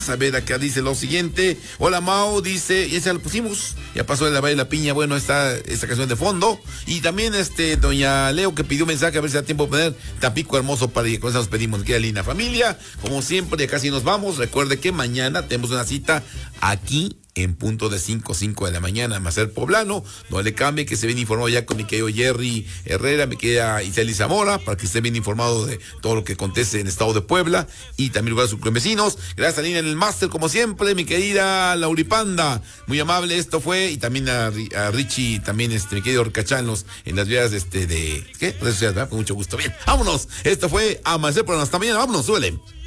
A ver, acá dice lo siguiente. Hola Mao, dice, ya se lo pusimos, ya pasó de la Valle de la Piña, bueno, está esta canción de fondo. Y también doña Leo que pidió mensaje, a ver si da tiempo de poner Tampico hermoso para que con eso nos pedimos. Queda linda familia, como siempre, ya casi nos vamos. Recuerde que mañana tenemos una cita aquí en punto de 5 de la mañana, Macer Poblano. No le cambie, que se viene informado ya con mi querido Jerry Herrera, mi querida Iseli Zamora, para que esté bien informado de todo lo que acontece en el estado de Puebla y también lugares sus vecinos. Gracias a Lina en el máster, como siempre, mi querida Lauripanda, muy amable, esto fue, y también a Richie, también mi querido Orcachanos, en las vías de ¿qué? Redes sociales, ¿verdad? Con mucho gusto. Bien, vámonos, esto fue Amanecer Poblano, hasta mañana, vámonos, súbele.